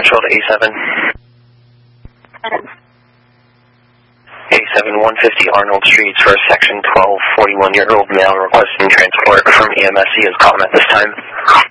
Central to A7. A7 150 Arnold Streets for a Section 12, 41-year-old male requesting transport from EMSC is calling at this time.